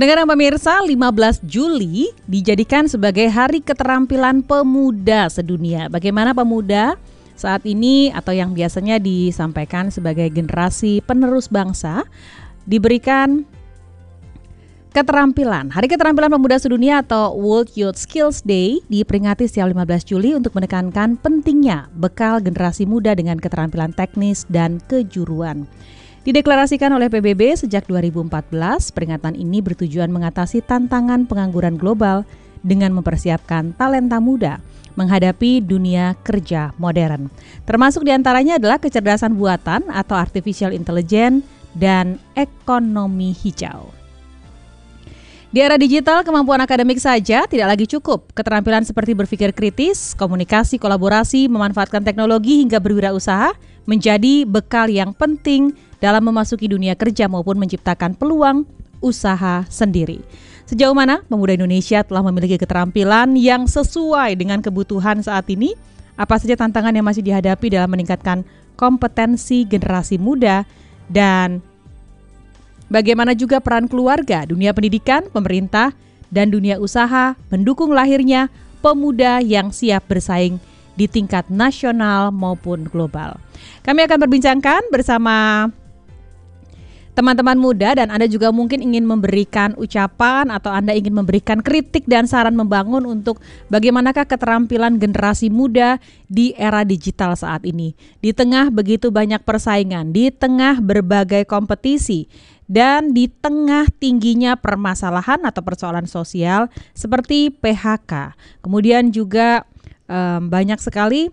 Pendengar dan pemirsa, 15 Juli dijadikan sebagai Hari Keterampilan Pemuda Sedunia. Bagaimana pemuda saat ini atau yang biasanya disampaikan sebagai generasi penerus bangsa diberikan keterampilan. Hari Keterampilan Pemuda Sedunia atau World Youth Skills Day diperingati setiap 15 Juli untuk menekankan pentingnya bekal generasi muda dengan keterampilan teknis dan kejuruan. Dideklarasikan oleh PBB sejak 2014, peringatan ini bertujuan mengatasi tantangan pengangguran global dengan mempersiapkan talenta muda menghadapi dunia kerja modern. Termasuk diantaranya adalah kecerdasan buatan atau artificial intelligence dan ekonomi hijau. Di era digital, kemampuan akademik saja tidak lagi cukup. Keterampilan seperti berpikir kritis, komunikasi, kolaborasi, memanfaatkan teknologi hingga berwirausaha menjadi bekal yang penting dalam memasuki dunia kerja maupun menciptakan peluang usaha sendiri. Sejauh mana pemuda Indonesia telah memiliki keterampilan yang sesuai dengan kebutuhan saat ini? Apa saja tantangan yang masih dihadapi dalam meningkatkan kompetensi generasi muda? Dan bagaimana juga peran keluarga, dunia pendidikan, pemerintah, dan dunia usaha mendukung lahirnya pemuda yang siap bersaing di tingkat nasional maupun global. Kami akan berbincangkan bersama teman-teman muda, dan Anda juga mungkin ingin memberikan ucapan atau Anda ingin memberikan kritik dan saran membangun untuk bagaimanakah keterampilan generasi muda di era digital saat ini. Di tengah begitu banyak persaingan, di tengah berbagai kompetisi, dan di tengah tingginya permasalahan atau persoalan sosial seperti PHK. Kemudian juga banyak sekali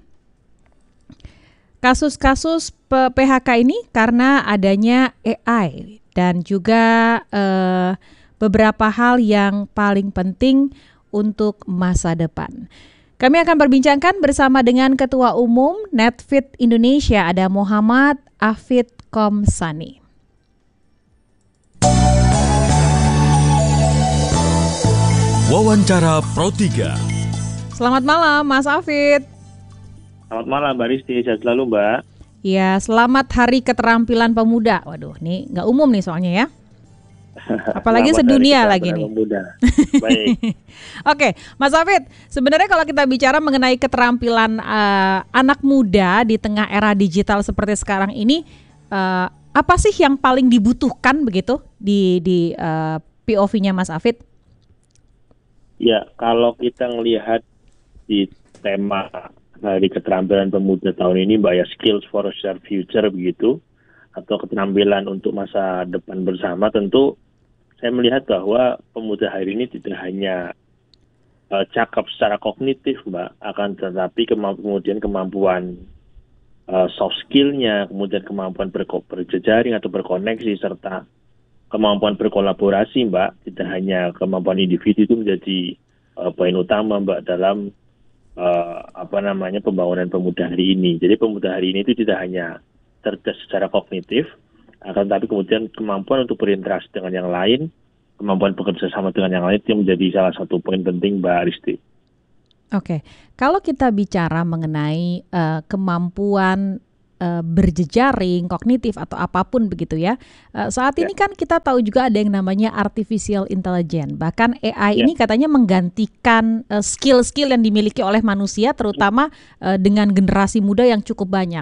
kasus-kasus PHK ini karena adanya AI dan juga beberapa hal yang paling penting untuk masa depan. Kami akan berbincangkan bersama dengan Ketua Umum Netfit Indonesia, ada Muhammad Afid Komsani. Wawancara Pro 3. Selamat malam Mas Afid. Selamat malam Mbak Risti, sehat selalu Mbak. Ya, selamat Hari Keterampilan Pemuda. Waduh, ini nggak umum nih soalnya ya. Apalagi sedunia lagi nih. Baik. Oke, Mas Afid, sebenarnya kalau kita bicara mengenai keterampilan anak muda di tengah era digital seperti sekarang ini, apa sih yang paling dibutuhkan begitu di POV-nya Mas Afid? Ya, kalau kita melihat di tema Hari Keterampilan Pemuda tahun ini, Mbak, ya, skills for a shared future begitu, atau keterampilan untuk masa depan bersama, tentu saya melihat bahwa pemuda hari ini tidak hanya cakap secara kognitif, Mbak, akan tetapi kemudian kemampuan soft skill-nya, kemudian kemampuan berjejaring atau berkoneksi, serta kemampuan berkolaborasi, Mbak. Tidak hanya kemampuan individu itu menjadi poin utama, Mbak, dalam pembangunan pemuda hari ini. Jadi pemuda hari ini itu tidak hanya cerdas secara kognitif, akan tapi kemudian kemampuan untuk berinteraksi dengan yang lain, kemampuan bekerja sama dengan yang lain itu menjadi salah satu poin penting, Mbak Risti. Oke, kalau kita bicara mengenai kemampuan berjejaring, kognitif atau apapun begitu ya. Saat ini kan kita tahu juga ada yang namanya artificial intelligence. Bahkan AI ini katanya menggantikan skill-skill yang dimiliki oleh manusia, terutama dengan generasi muda yang cukup banyak.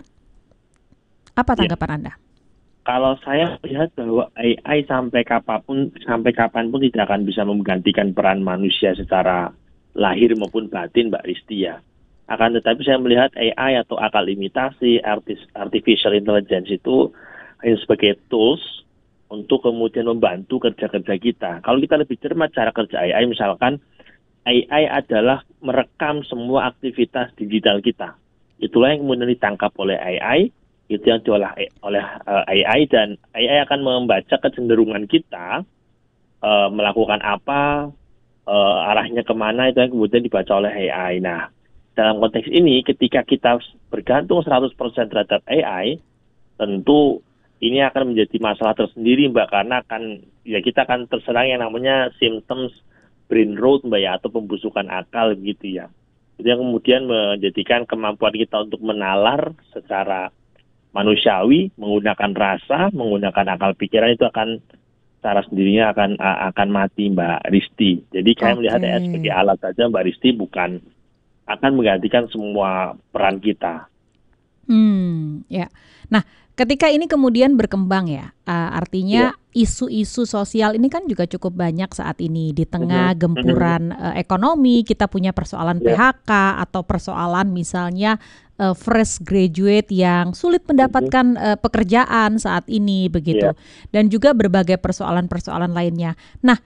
Apa tanggapan Anda? Kalau saya melihat bahwa AI sampai kapanpun tidak akan bisa menggantikan peran manusia secara lahir maupun batin, Mbak Risti ya. Akan tetapi saya melihat AI atau akal imitasi, artificial intelligence itu hanya sebagai tools untuk kemudian membantu kerja-kerja kita. Kalau kita lebih cermat cara kerja AI, misalkan AI adalah merekam semua aktivitas digital kita. Itulah yang kemudian ditangkap oleh AI, itu yang diolah oleh AI, dan AI akan membaca kecenderungan kita, melakukan apa, arahnya kemana, itu yang kemudian dibaca oleh AI. Nah, dalam konteks ini, ketika kita bergantung 100% terhadap AI, tentu ini akan menjadi masalah tersendiri, Mbak, karena kita akan terserang yang namanya symptoms brain rot, Mbak, ya, atau pembusukan akal gitu ya. Itu yang kemudian menjadikan kemampuan kita untuk menalar secara manusiawi, menggunakan rasa, menggunakan akal pikiran itu akan secara sendirinya akan mati Mbak Risti. Jadi saya melihat AI sebagai alat saja Mbak Risti, bukan akan menggantikan semua peran kita. Ya. Nah, ketika ini kemudian berkembang ya, artinya isu-isu sosial ini kan juga cukup banyak saat ini di tengah gempuran ekonomi. Kita punya persoalan PHK atau persoalan misalnya fresh graduate yang sulit mendapatkan pekerjaan saat ini begitu, dan juga berbagai persoalan-persoalan lainnya. Nah,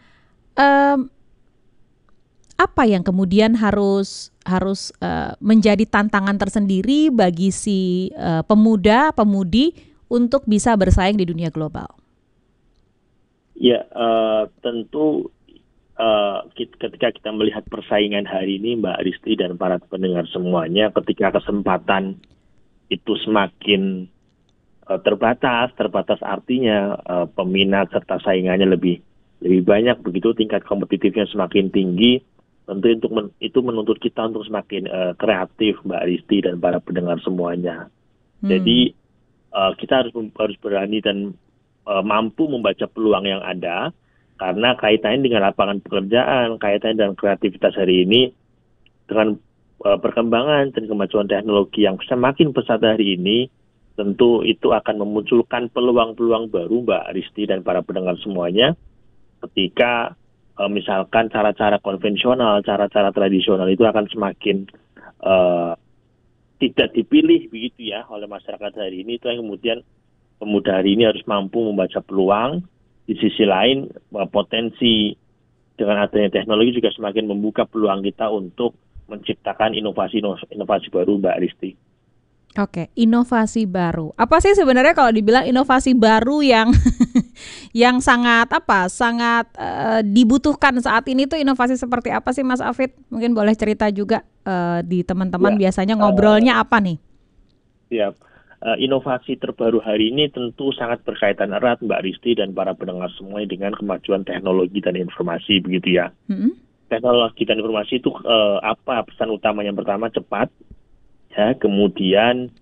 apa yang kemudian harus menjadi tantangan tersendiri bagi si pemuda-pemudi untuk bisa bersaing di dunia global? Ya, tentu ketika kita melihat persaingan hari ini Mbak Risti dan para pendengar semuanya, ketika kesempatan itu semakin terbatas artinya peminat serta saingannya lebih banyak, begitu tingkat kompetitifnya semakin tinggi. Tentu itu menuntut kita untuk semakin kreatif Mbak Risti dan para pendengar semuanya. Jadi kita harus berani dan mampu membaca peluang yang ada, karena kaitannya dengan lapangan pekerjaan, kaitannya dengan kreativitas hari ini, dengan perkembangan dan kemajuan teknologi yang semakin pesat hari ini, tentu itu akan memunculkan peluang-peluang baru Mbak Risti dan para pendengar semuanya, ketika misalkan cara-cara konvensional, cara-cara tradisional itu akan semakin tidak dipilih begitu ya oleh masyarakat hari ini. Itu yang kemudian pemuda hari ini harus mampu membaca peluang. Di sisi lain, potensi dengan adanya teknologi juga semakin membuka peluang kita untuk menciptakan inovasi baru Mbak Risti. Oke, inovasi baru. Apa sih sebenarnya kalau dibilang inovasi baru yang yang sangat dibutuhkan saat ini tuh inovasi seperti apa sih Mas Hafid? Mungkin boleh cerita juga di teman-teman biasanya ngobrolnya apa nih? Siap. Inovasi terbaru hari ini tentu sangat berkaitan erat Mbak Risti dan para pendengar semuanya dengan kemajuan teknologi dan informasi begitu ya. Teknologi dan informasi itu apa pesan utama? Yang pertama cepat. Ya, kemudian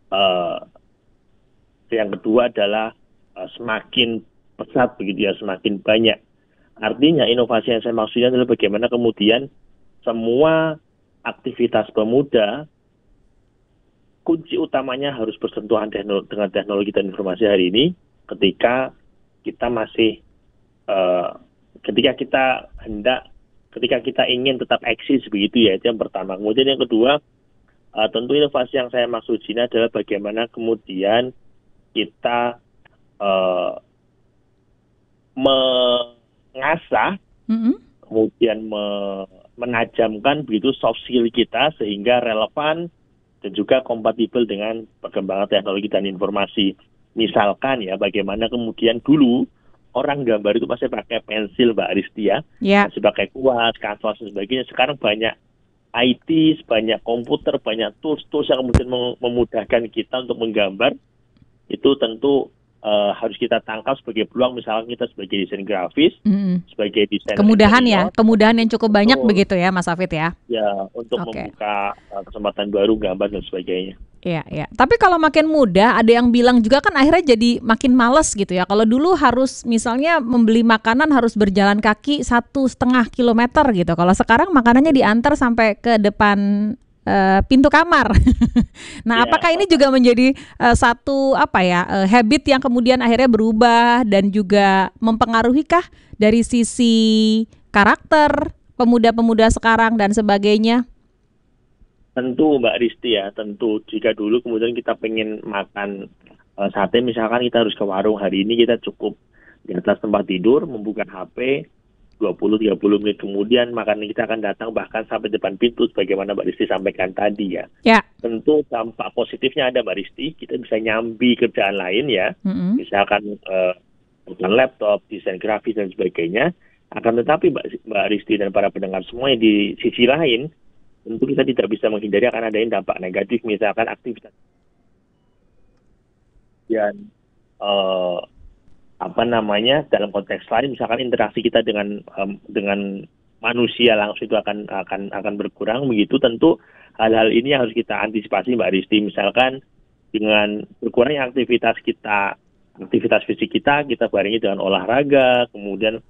yang kedua adalah semakin pesat begitu ya, semakin banyak. Artinya inovasi yang saya maksudnya adalah bagaimana kemudian semua aktivitas pemuda, kunci utamanya harus bersentuhan dengan teknologi dan informasi hari ini, ketika kita masih ketika kita ingin tetap eksis begitu ya, itu yang pertama. Kemudian yang kedua, tentu inovasi yang saya maksud sini adalah bagaimana kemudian kita mengasah, kemudian menajamkan begitu soft skill kita sehingga relevan dan juga kompatibel dengan perkembangan teknologi dan informasi. Misalkan ya, bagaimana kemudian dulu orang gambar itu masih pakai pensil Mbak Risti ya, masih pakai kuas, kanvas dan sebagainya. Sekarang banyak IT, banyak komputer, banyak tools yang kemudian memudahkan kita untuk menggambar. Itu tentu harus kita tangkap sebagai peluang, misalnya kita sebagai desain grafis, sebagai desain kemudahan interior, kemudahan yang cukup banyak begitu ya Mas Hafid ya? Ya, untuk membuka kesempatan baru gambar dan sebagainya. Iya. Tapi kalau makin mudah, ada yang bilang juga kan akhirnya jadi makin males gitu ya. Kalau dulu harus misalnya membeli makanan harus berjalan kaki 1,5 kilometer gitu. Kalau sekarang makanannya diantar sampai ke depan pintu kamar. Nah, apakah ini juga menjadi satu habit yang kemudian akhirnya berubah dan juga mempengaruhi kah dari sisi karakter pemuda-pemuda sekarang dan sebagainya? Tentu Mbak Risti ya, tentu jika dulu kemudian kita pengen makan sate, misalkan kita harus ke warung, hari ini kita cukup di atas tempat tidur, membuka HP, 20-30 menit kemudian makanan kita akan datang bahkan sampai depan pintu, sebagaimana Mbak Risti sampaikan tadi ya. Tentu dampak positifnya ada Mbak Risti, kita bisa nyambi kerjaan lain ya, misalkan laptop, desain grafis dan sebagainya. Akan tetapi Mbak Risti dan para pendengar semuanya, di sisi lain tentu kita tidak bisa menghindari akan ada dampak negatif, misalkan aktivitas dan dalam konteks lain, misalkan interaksi kita dengan manusia langsung itu akan berkurang begitu. Tentu hal-hal ini harus kita antisipasi Mbak Risti, misalkan dengan berkurangnya aktivitas kita aktivitas fisik kita barengi dengan olahraga, kemudian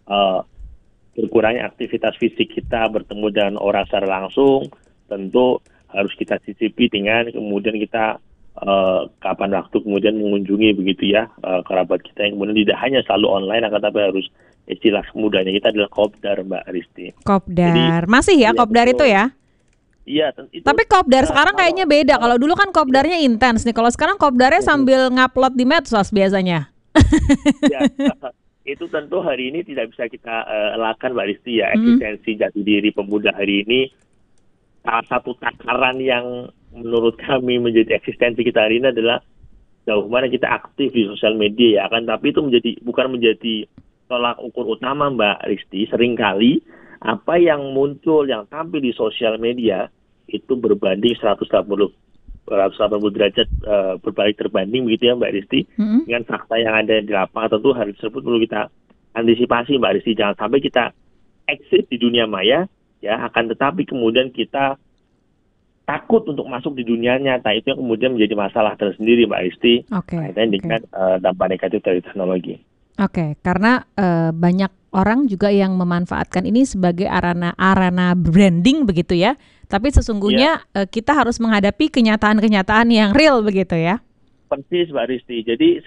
berkurangnya aktivitas fisik kita bertemu dengan orang secara langsung, tentu harus kita cicipi dengan kemudian kita kapan waktu kemudian mengunjungi begitu ya kerabat kita yang kemudian tidak hanya selalu online, akan tapi harus istilah mudanya kita adalah kopdar, Mbak Risti. Kopdar, jadi, masih ya kopdar itu ya? Iya. Tapi kopdar sekarang kayaknya beda. Kalau dulu kan kopdarnya intens nih. Kalau sekarang kopdarnya sambil ngupload di medsos biasanya. Ya, itu tentu hari ini tidak bisa kita lakukan, Mbak Risti ya. Eksistensi jati diri pemuda hari ini salah satu takaran yang menurut kami menjadi eksistensi kita hari ini adalah jauh mana kita aktif di sosial media ya kan. Tapi itu bukan menjadi tolak ukur utama, Mbak Risti. Seringkali apa yang muncul, yang tampil di sosial media itu berbanding 180 derajat berbalik terbanding begitu ya, Mbak Risti, dengan fakta yang ada di lapangan. Tentu hal tersebut perlu kita antisipasi, Mbak Risti. Jangan sampai kita eksis di dunia maya ya, akan tetapi kemudian kita takut untuk masuk di dunia nyata. Itu yang kemudian menjadi masalah tersendiri, Mbak Risti, dengan dampak negatif dari teknologi. Oke, karena banyak orang juga yang memanfaatkan ini sebagai arena branding begitu ya. Tapi sesungguhnya kita harus menghadapi kenyataan-kenyataan yang real begitu ya. Persis, Mbak Risti. Jadi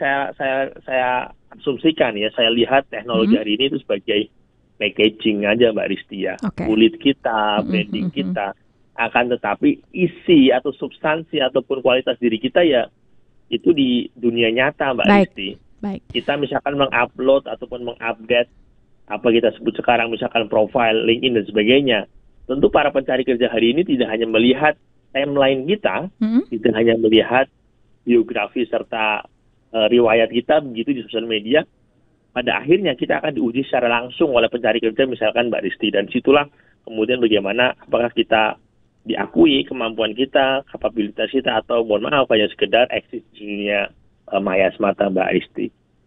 saya asumsikan ya, saya lihat teknologi hari ini itu sebagai packaging aja, Mbak Risti ya. Kulit kita, branding kita. Akan tetapi isi atau substansi ataupun kualitas diri kita ya itu di dunia nyata, Mbak Risti. Baik. Kita misalkan mengupload ataupun mengupdate apa kita sebut sekarang misalkan profile, LinkedIn dan sebagainya. Tentu para pencari kerja hari ini tidak hanya melihat timeline kita, tidak hanya melihat biografi serta riwayat kita begitu di sosial media. Pada akhirnya kita akan diuji secara langsung oleh pencari kerja misalkan, Mbak Risti, dan situlah kemudian bagaimana apakah kita diakui kemampuan kita, kapabilitas kita, atau mohon maaf hanya sekedar eksis di dunia maya semata, Mbak Risti.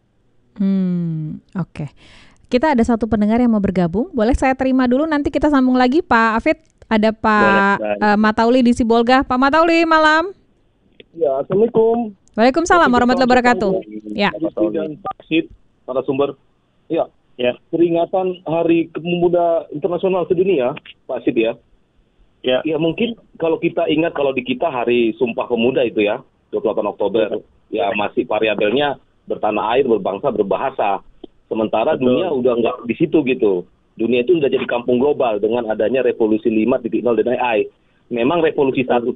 Oke. Kita ada satu pendengar yang mau bergabung. Boleh saya terima dulu, nanti kita sambung lagi, Pak Afid. Ada Pak Matauli di Sibolga. Pak Matauli, malam. Ya, Assalamualaikum. Waalaikumsalam warahmatullahi wabarakatuh. Ya. Dan Pak Sid, narasumber. Ya. Peringatan Hari Pemuda Internasional sedunia, Pak Sid ya. Ya, mungkin kalau kita ingat kalau di kita Hari Sumpah Pemuda itu ya, 28 Oktober. Ya, masih variabelnya bertanah air, berbangsa, berbahasa. Sementara dunia udah nggak di situ gitu. Dunia itu udah jadi kampung global dengan adanya revolusi 5.0 dan AI. Memang revolusi 1.0,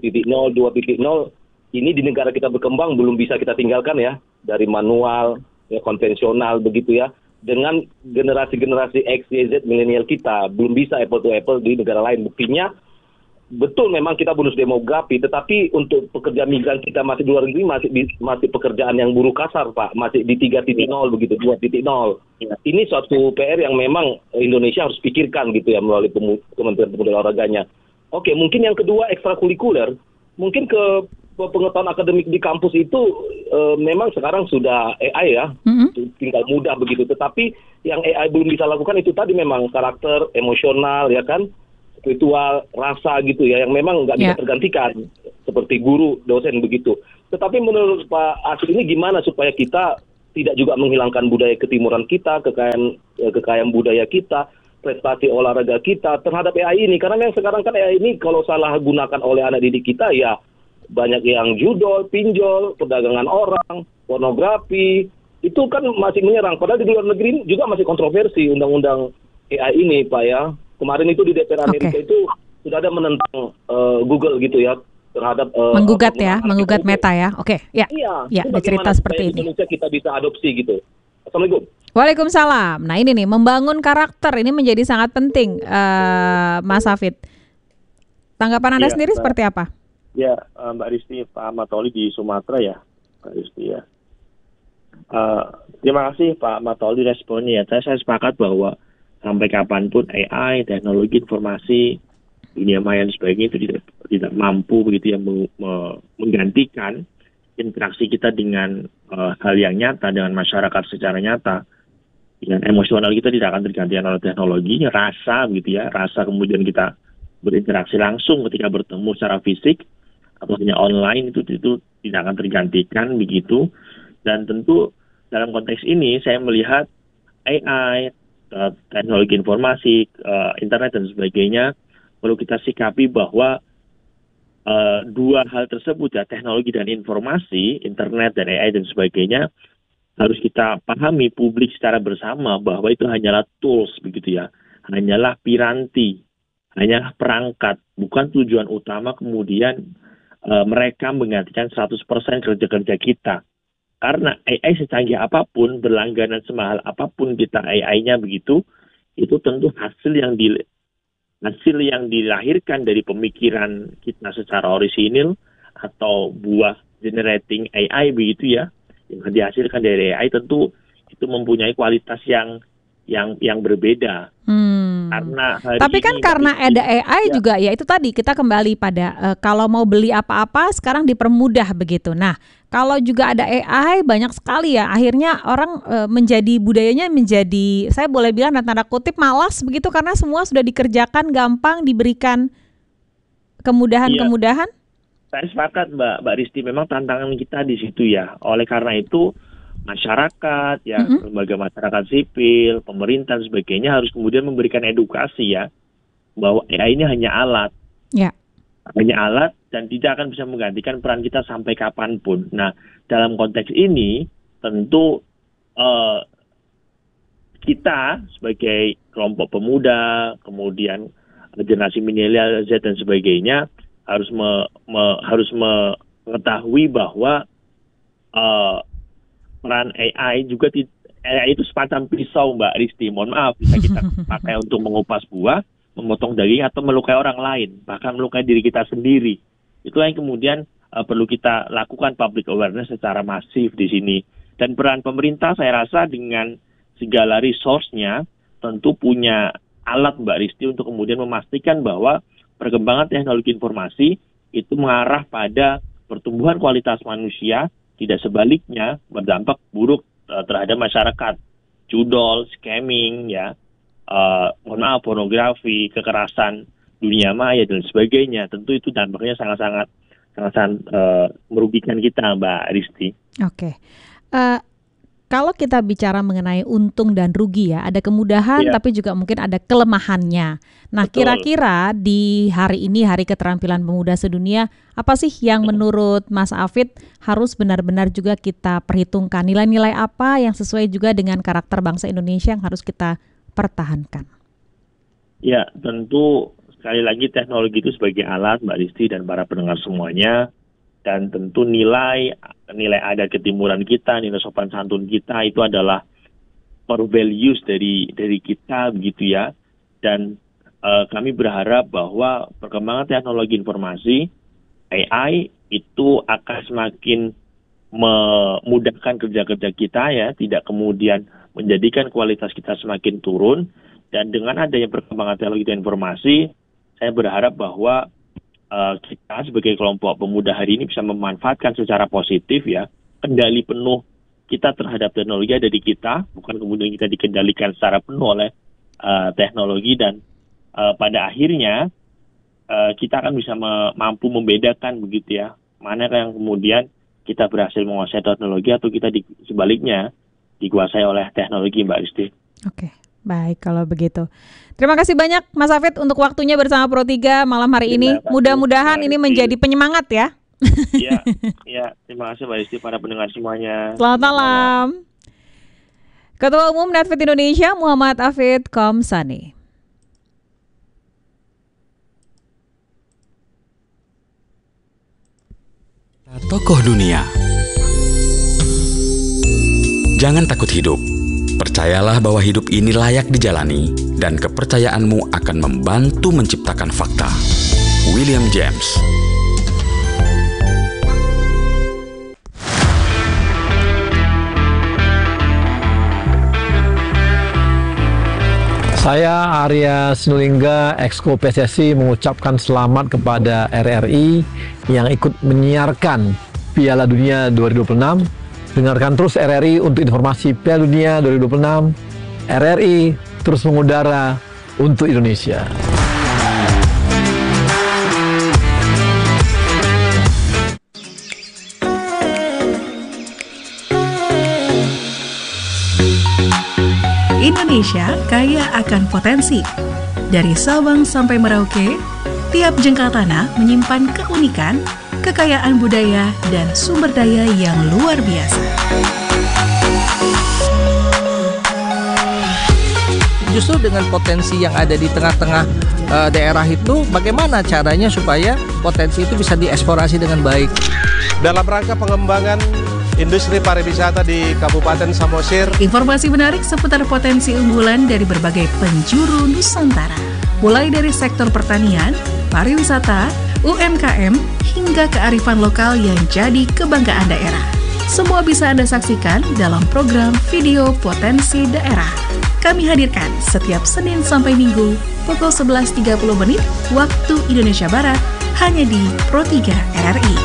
2.0 ini di negara kita berkembang belum bisa kita tinggalkan ya. Dari manual, ya konvensional begitu ya. Dengan generasi-generasi X, Y, Z, milenial kita belum bisa apple to apple di negara lain. Buktinya betul memang kita bonus demografi, tetapi untuk pekerja migran kita masih di luar negeri masih pekerjaan yang buruh kasar, Pak, masih di 3.0 begitu, 2.0. Ini suatu PR yang memang Indonesia harus pikirkan gitu ya melalui Kementerian Pemuda dan Olahraganya. Oke, mungkin yang kedua ekstrakurikuler, mungkin ke pengetahuan akademik di kampus itu memang sekarang sudah AI ya, tinggal mudah begitu. Tetapi yang AI belum bisa lakukan itu tadi memang karakter, emosional ya kan, spiritual, rasa gitu ya, yang memang nggak bisa tergantikan seperti guru, dosen begitu. Tetapi menurut Pak Asyid ini gimana supaya kita tidak juga menghilangkan budaya ketimuran kita, kekayaan budaya kita, prestasi olahraga kita terhadap AI ini? Karena yang sekarang kan AI ini kalau salah gunakan oleh anak didik kita ya banyak yang judol, pinjol, perdagangan orang, pornografi, itu kan masih menyerang. Padahal di luar negeri juga masih kontroversi undang-undang AI ini, Pak ya. Kemarin itu di DPR Amerika itu sudah ada menentang Google gitu ya terhadap menggugat Meta ya. Oke, ya. Iya, ada cerita seperti ini. Indonesia kita bisa adopsi gitu. Assalamualaikum. Waalaikumsalam. Nah ini nih membangun karakter ini menjadi sangat penting, Mas Hafid. Tanggapan Anda sendiri seperti apa? Ya, Mbak Risti, Pak Matauli di Sumatera ya, Mbak Risti ya. Terima kasih Pak Matauli responnya ya. Saya sepakat bahwa sampai kapanpun AI, teknologi informasi, dunia maya dan sebagainya itu tidak mampu begitu ya menggantikan interaksi kita dengan hal yang nyata dengan masyarakat secara nyata. Dengan emosional kita tidak akan tergantikan oleh teknologi, rasa gitu ya, rasa kemudian kita berinteraksi langsung ketika bertemu secara fisik atau hanya online itu tidak akan tergantikan begitu. Dan tentu dalam konteks ini saya melihat AI, teknologi informasi, internet dan sebagainya perlu kita sikapi bahwa dua hal tersebut ya, teknologi dan informasi, internet dan AI dan sebagainya, harus kita pahami publik secara bersama bahwa itu hanyalah tools begitu ya, hanyalah piranti, hanyalah perangkat, bukan tujuan utama kemudian mereka menggantikan 100% kerja-kerja kita. Karena AI secanggih apapun, berlangganan semahal apapun kita AI-nya begitu, itu tentu hasil yang dilahirkan dari pemikiran kita secara orisinil atau buah generating AI begitu ya, yang dihasilkan dari AI tentu itu mempunyai kualitas yang berbeda. Karena tapi kan karena ada AI juga ya itu tadi kita kembali pada kalau mau beli apa-apa sekarang dipermudah begitu. Nah, kalau juga ada AI banyak sekali ya akhirnya orang menjadi budayanya menjadi saya boleh bilang dan tanda kutip malas begitu karena semua sudah dikerjakan gampang diberikan kemudahan-kemudahan. Saya sepakat Mbak Risti, memang tantangan kita di situ ya. Oleh karena itu masyarakat, ya, lembaga masyarakat sipil, pemerintah dan sebagainya harus kemudian memberikan edukasi ya, bahwa AI ini hanya alat. Ya. Hanya alat dan tidak akan bisa menggantikan peran kita sampai kapanpun. Nah, dalam konteks ini tentu kita sebagai kelompok pemuda, kemudian generasi milenial Z dan sebagainya harus mengetahui bahwa peran AI juga AI itu semacam pisau Mbak Risti, mohon maaf, bisa kita pakai untuk mengupas buah, memotong daging atau melukai orang lain, bahkan melukai diri kita sendiri. Itulah yang kemudian perlu kita lakukan public awareness secara masif di sini. Dan peran pemerintah saya rasa dengan segala resource-nya tentu punya alat Mbak Risti untuk kemudian memastikan bahwa perkembangan teknologi informasi itu mengarah pada pertumbuhan kualitas manusia, tidak sebaliknya berdampak buruk terhadap masyarakat. Judol, scamming, ya, mohon maaf, pornografi, kekerasan dunia maya dan sebagainya. Tentu itu dampaknya sangat-sangat merugikan kita, Mbak Risti. Oke. Kalau kita bicara mengenai untung dan rugi ya, ada kemudahan tapi juga mungkin ada kelemahannya. Nah, Betul. kira-kira di hari ini, Hari Keterampilan Pemuda Sedunia, apa sih yang menurut Mas Hafid harus benar-benar juga kita perhitungkan? Nilai-nilai apa yang sesuai juga dengan karakter bangsa Indonesia yang harus kita pertahankan? Ya, tentu sekali lagi teknologi itu sebagai alat, Mbak Risti dan para pendengar semuanya. Dan tentu nilai adat ketimuran kita, nilai sopan santun kita itu adalah core values dari kita begitu ya. Dan kami berharap bahwa perkembangan teknologi informasi AI itu akan semakin memudahkan kerja-kerja kita ya, tidak kemudian menjadikan kualitas kita semakin turun. Dan dengan adanya perkembangan teknologi dan informasi, saya berharap bahwa kita sebagai kelompok pemuda hari ini bisa memanfaatkan secara positif ya, kendali penuh kita terhadap teknologi ada di kita, bukan kemudian kita dikendalikan secara penuh oleh teknologi. Dan pada akhirnya kita akan bisa mampu membedakan begitu ya, mana yang kemudian kita berhasil menguasai teknologi atau kita sebaliknya dikuasai oleh teknologi, Mbak Risti. Oke. Baik kalau begitu. Terima kasih banyak Mas Hafid untuk waktunya bersama Pro3 malam hari ini. Mudah-mudahan ini menjadi penyemangat ya. Iya, terima kasih Mbak Risti, para pendengar semuanya. Selamat malam. Ketua Umum Netfit Indonesia Muhammad Hafid Komsani. Tokoh dunia. Jangan takut hidup. Percayalah bahwa hidup ini layak dijalani dan kepercayaanmu akan membantu menciptakan fakta. William James. Saya Arya Sinulinga, Exco PSSI, mengucapkan selamat kepada RRI yang ikut menyiarkan Piala Dunia 2026. Dengarkan terus RRI untuk informasi Piala Dunia 2026. RRI terus mengudara untuk Indonesia. Indonesia kaya akan potensi. Dari Sabang sampai Merauke, tiap jengkal tanah menyimpan keunikan, kekayaan budaya, dan sumber daya yang luar biasa. Justru dengan potensi yang ada di tengah-tengah daerah itu, bagaimana caranya supaya potensi itu bisa dieksplorasi dengan baik. Dalam rangka pengembangan industri pariwisata di Kabupaten Samosir. Informasi menarik seputar potensi unggulan dari berbagai penjuru Nusantara. Mulai dari sektor pertanian, pariwisata, UMKM, hingga kearifan lokal yang jadi kebanggaan daerah. Semua bisa Anda saksikan dalam program Video Potensi Daerah. Kami hadirkan setiap Senin sampai Minggu pukul 11.30 waktu Indonesia Barat hanya di Pro 3 RRI.